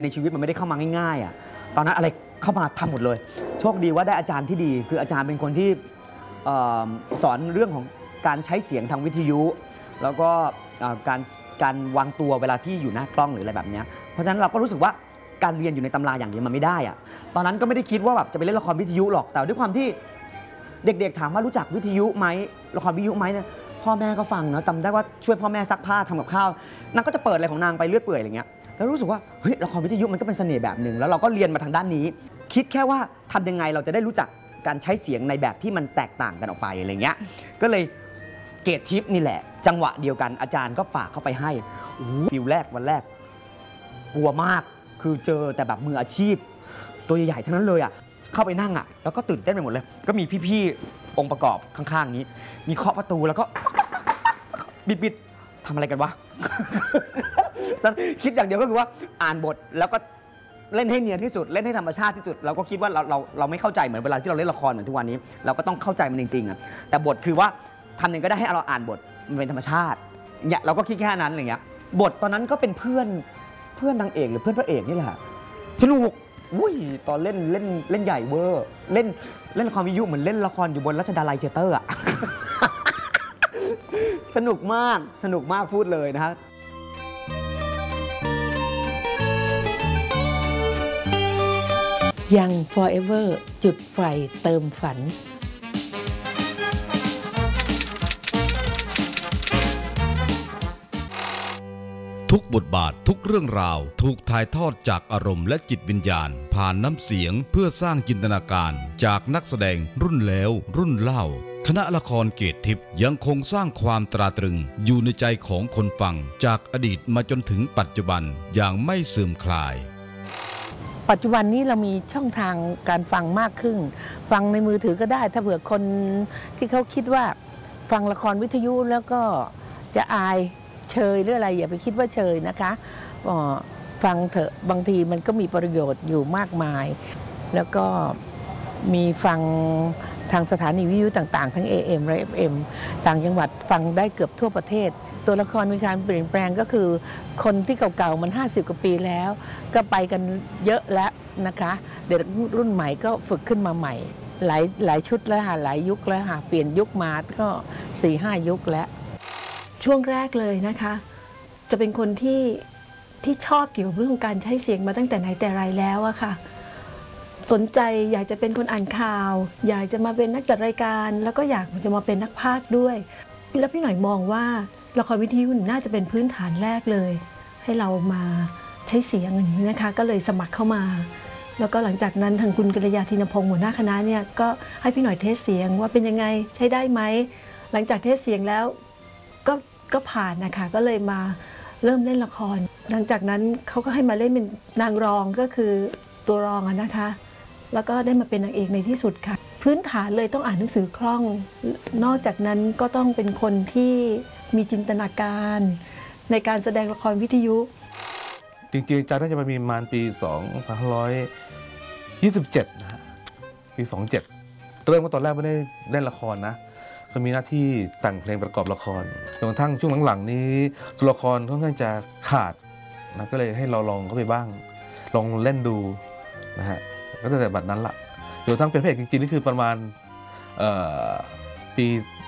ในชีวิตมันไม่ได้เข้ามาง่ายๆอ่ะตอนนั้นอะไรเข้ามาทำหมดเลยโชคดีว่าได้อาจารย์ที่ดีคืออาจารย์เป็นคนที่สอนเรื่องของการใช้เสียงทางวิทยุแล้วก็การวางตัวเวลาที่อยู่หน้ากล้องหรืออะไรแบบนี้เพราะฉะนั้นเราก็รู้สึกว่าการเรียนอยู่ในตำราอย่างเดียวมันไม่ได้อ่ะตอนนั้นก็ไม่ได้คิดว่าแบบจะไปเล่นละครวิทยุหรอกแต่ด้วยความที่เด็กๆถามว่ารู้จักวิทยุไหมละครวิทยุไหมเนี่ยพ่อแม่ก็ฟังนะจำได้ว่าช่วยพ่อแม่ซักผ้าทำกับข้าวนางก็จะเปิดอะไรของนางไปเรื่อยเปื่อยอะไรเงี้ยแล้วรู้สึกว่าเฮ้ยละครวิทยุมันก็เป็นเสน่ห์แบบหนึ่งแล้วเราก็เรียนมาทางด้านนี้คิดแค่ว่าทำยังไงเราจะได้รู้จักการใช้เสียงในแบบที่มันแตกต่างกันออกไปอะไรเงี้ยก็เลยเกรดทิปนี่แหละจังหวะเดียวกันอาจารย์ก็ฝากเข้าไปให้ฟิลแรกวันแรกกลัวมากคือเจอแต่แบบมืออาชีพตัวใหญ่ๆทั้งนั้นเลยอ่ะเข้าไปนั่งอ่ะแล้วก็ตื่นเต้นไปหมดเลยก็มีพี่ๆองค์ประกอบข้างๆนี้มีเคาะประตูแล้วก็บิดๆทำอะไรกันวะตอนคิดอย่างเดียวก็คือว่าอ่านบทแล้วก็เล่นให้เนียนที่สุดเล่นให้ธรรมชาติที่สุดเราก็คิดว่าเราไม่เข้าใจเหมือนเวลาที่เราเล่นละครเหมือนทุกวันนี้เราก็ต้องเข้าใจมันจริงๆอ่ะแต่บทคือว่าทำยังไงก็ได้ให้เราอ่านบทมันเป็นธรรมชาติเนี่ยเราก็คิดแค่นั้นอะไรเงี้ยบทตอนนั้นก็เป็นเพื่อนนางเอกหรือเพื่อนพระเอกนี่แหละสนุกอุ้ยตอนเล่นใหญ่เวอร์เล่นละครวิทยุเหมือนเล่นละครอยู่บนรัชดาลัยเทเตอร์อ่ะ สนุกมากพูดเลยนะฮะยัง Forever จุดไฟเติมฝันทุกบทบาททุกเรื่องราวถูกถ่ายทอดจากอารมณ์และจิตวิญญาณผ่านน้ำเสียงเพื่อสร้างจินตนาการจากนักแสดงรุ่นแล้วรุ่นเล่าคณะละครเกตทิพย์ยังคงสร้างความตราตรึงอยู่ในใจของคนฟังจากอดีตมาจนถึงปัจจุบันอย่างไม่เสื่อมคลายปัจจุบันนี้เรามีช่องทางการฟังมากขึ้นฟังในมือถือก็ได้ถ้าเผื่อคนที่เขาคิดว่าฟังละครวิทยุแล้วก็จะอายเชยหรืออะไรอย่าไปคิดว่าเชยนะคะฟังเถอะบางทีมันก็มีประโยชน์อยู่มากมายแล้วก็มีฟังทางสถานีวิทยุต่างๆทั้ง AM และ FM ต่างจังหวัดฟังได้เกือบทั่วประเทศตัวละครมีการเปลี่ยนแปลงก็คือคนที่เก่าๆมัน50กว่าปีแล้วก็ไปกันเยอะแล้วนะคะเด็กรุ่นใหม่ก็ฝึกขึ้นมาใหม่หลายชุดแล้วค่ะหลายยุคแล้วค่ะเปลี่ยนยุคมาก็ 4-5 ยุคแล้วช่วงแรกเลยนะคะจะเป็นคนที่ชอบเกี่ยวกับเรื่องการใช้เสียงมาตั้งแต่ไหนแต่ไรแล้วอะค่ะสนใจอยากจะเป็นคนอ่านข่าวอยากจะมาเป็นนักจัดรายการแล้วก็อยากจะมาเป็นนักพากย์ด้วยแล้วพี่หน่อยมองว่าละครวิทยุน่าจะเป็นพื้นฐานแรกเลยให้เรามาใช้เสียงอย่างนี้นะคะก็เลยสมัครเข้ามาแล้วก็หลังจากนั้นทางคุณกัลยา ธินพงศ์หัวหน้าคณะเนี่ยก็ให้พี่หน่อยเทสเสียงว่าเป็นยังไงใช้ได้ไหมหลังจากเทสเสียงแล้วก็ผ่านนะคะก็เลยมาเริ่มเล่นละครหลังจากนั้นเขาก็ให้มาเล่นเป็นนางรองก็คือตัวรองนะคะแล้วก็ได้มาเป็นนางเอกในที่สุดค่ะพื้นฐานเลยต้องอ่านหนังสือคล่องนอกจากนั้นก็ต้องเป็นคนที่มีจินตนาการในการแสดงละครวิทยุจริงๆจะน่าจะมามีประมาณปี2527นะฮะปี27เริ่มตอนแรกไม่ได้เล่นละครนะก็มีหน้าที่แต่งเพลงประกอบละครจนกระทั่งช่วงหลังๆนี้ตัวละครค่อนข้างจะขาดนะก็เลยให้เราลองเข้าไปบ้างลองเล่นดูนะฮะก็ตั้งแต่บัดนั้นละจนกระทั่งเป็นพระเอกจริงๆนี่คือประมาณปี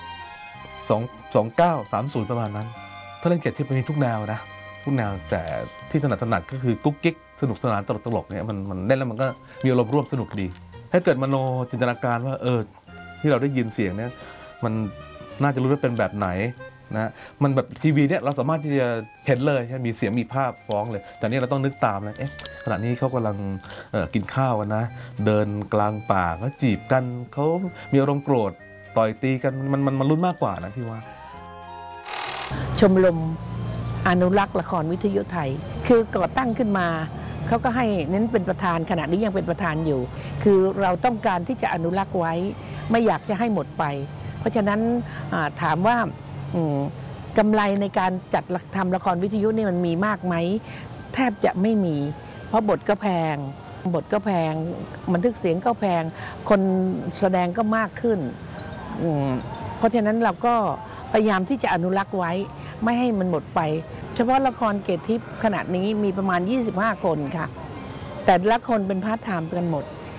2930ประมาณนั้นถ้าเล่นเกตที่เป็นทุกแนวนะทุกแนวแต่ที่ถนัดก็คือกุ๊กกิ๊กสนุกสนานตลกเนี่ยมันเล่นแล้วมันก็มีอารมณ์ร่วมสนุกดีถ้าเกิดมโนจินตนาการว่าที่เราได้ยินเสียงเนี่ยมันน่าจะรู้ว่าเป็นแบบไหนนะมันแบบทีวีเนี่ยเราสามารถที่จะเห็นเลยมีเสียงมีภาพฟ้องเลยแต่นี่เราต้องนึกตามนะขณะนี้เขากำลังกินข้าวกันนะเดินกลางป่าเขาจีบกันเขามีอารมณ์โกรธต่อยตีกันมันลุ้นมากกว่านะพี่ว่าชมรมอนุรักษ์ละครวิทยุไทยคือก่อตั้งขึ้นมาเขาก็ให้เน้นเป็นประธานขณะนี้ยังเป็นประธานอยู่คือเราต้องการที่จะอนุรักษ์ไว้ไม่อยากจะให้หมดไปเพราะฉะนั้นถามว่ากำไรในการจัดทำละครวิทยุนี่มันมีมากไหมแทบจะไม่มีเพราะบทก็แพงบันทึกเสียงก็แพงคนแสดงก็มากขึ้นเพราะฉะนั้นเราก็พยายามที่จะอนุรักษ์ไว้ไม่ให้มันหมดไปเฉพาะละครเกตทิพย์ขณะนี้มีประมาณ25 คนค่ะแต่ละคนเป็นพาร์ทไทม์กันหมด